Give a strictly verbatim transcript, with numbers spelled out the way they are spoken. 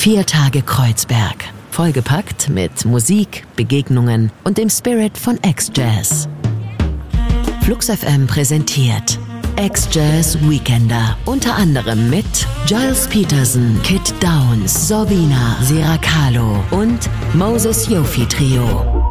Vier Tage Kreuzberg. Vollgepackt mit Musik, Begegnungen und dem Spirit von X-Jazz. Flux F M präsentiert X-Jazz Weekender. Unter anderem mit Gilles Peterson, Kid Downs, Sorvina, Seracalo und Moses Yofi Trio.